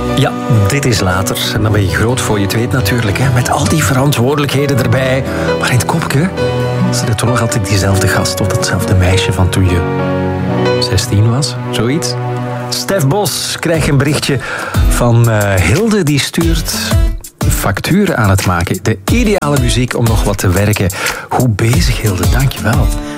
Ja, dit is later. En dan ben je groot voor je het weet natuurlijk. Hè? Met al die verantwoordelijkheden erbij. Maar in het kopje zit er toch nog altijd diezelfde gast of datzelfde meisje van toen je 16 was. Zoiets. Stef Bos krijgt een berichtje van Hilde. Die stuurt facturen aan het maken. De ideale muziek om nog wat te werken. Goed bezig, Hilde. Dankjewel.